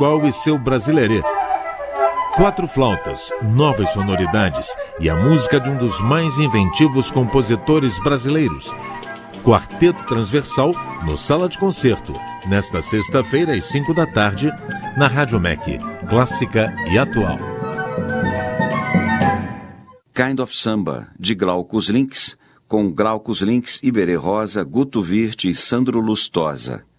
Pascoal e seu Brasileirê. 4 flautas, novas sonoridades e a música de um dos mais inventivos compositores brasileiros. Quarteto Transversal no Sala de Concerto, nesta sexta-feira às 5 da tarde, na Rádio MEC, clássica e atual. Kind of Samba, de Glaucus Links, com Glaucus Links, Iberê Rosa, Guto Virte e Sandro Lustosa.